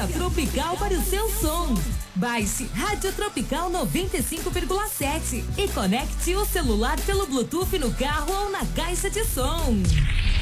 Música tropical para o seu som. Baixe Rádio Tropical 95,7 e conecte o celular pelo Bluetooth no carro ou na caixa de som.